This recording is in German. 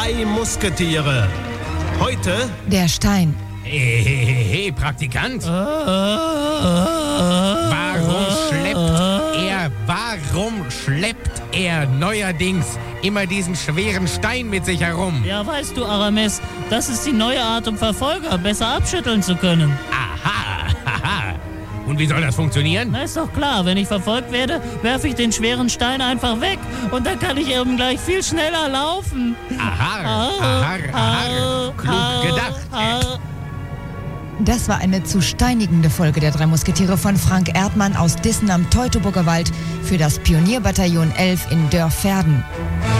3 Musketiere. Heute Der Stein. Hey, Praktikant. Warum schleppt er neuerdings immer diesen schweren Stein mit sich herum? Ja, weißt du, Aramis, das ist die neue Art, um Verfolger besser abschütteln zu können. Aha. Und wie soll das funktionieren? Na, ist doch klar, wenn ich verfolgt werde, werfe ich den schweren Stein einfach weg und dann kann ich eben gleich viel schneller laufen. Aha. Klug gedacht. Das war eine zu steinigende Folge der 3 Musketiere von Frank Erdmann aus Dissen am Teutoburger Wald für das Pionierbataillon 11 in Dörverden.